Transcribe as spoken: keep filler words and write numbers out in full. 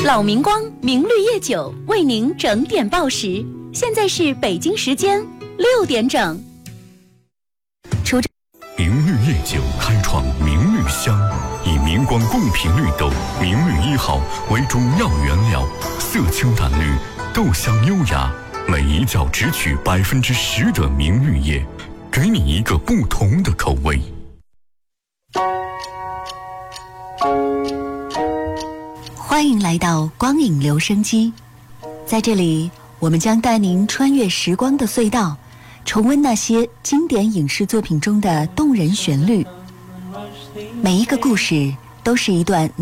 老明光明绿叶酒为您整点报时，现在是北京时间六点整。出明绿叶酒开创明绿香，以明光贡品绿豆明绿一号为主要原料，色清淡绿，豆香优雅，每一窖只取百分之十的明绿叶，给你一个不同的口味。 欢迎来到光影留声机，在这里我们将带您穿越时光的隧道，重温那些经典影视作品中的动人旋律。每一个故事都是一段